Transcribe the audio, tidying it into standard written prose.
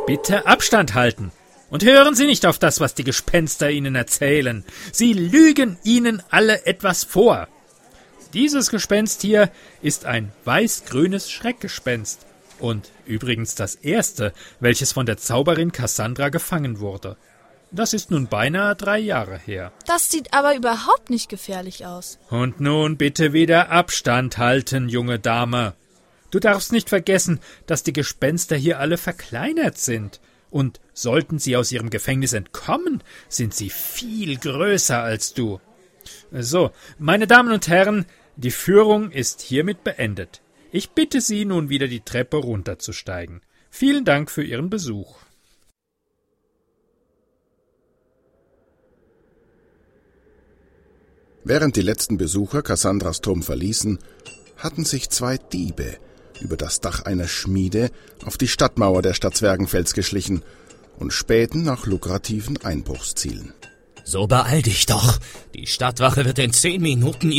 Bitte Abstand halten. Und hören Sie nicht auf das, was die Gespenster Ihnen erzählen. Sie lügen Ihnen alle etwas vor. Dieses Gespenst hier ist ein weiß-grünes Schreckgespenst. Und übrigens das erste, welches von der Zauberin Cassandra gefangen wurde. Das ist nun beinahe 3 Jahre her. Das sieht aber überhaupt nicht gefährlich aus. Und nun bitte wieder Abstand halten, junge Dame. Du darfst nicht vergessen, dass die Gespenster hier alle verkleinert sind. Und sollten sie aus ihrem Gefängnis entkommen, sind sie viel größer als du. So, meine Damen und Herren, die Führung ist hiermit beendet. Ich bitte Sie, nun wieder die Treppe runterzusteigen. Vielen Dank für Ihren Besuch. Während die letzten Besucher Cassandras Turm verließen, hatten sich 2 Diebe über das Dach einer Schmiede auf die Stadtmauer der Stadt Zwergenfels geschlichen und spähten nach lukrativen Einbruchszielen. So beeil dich doch. Die Stadtwache wird in 10 Minuten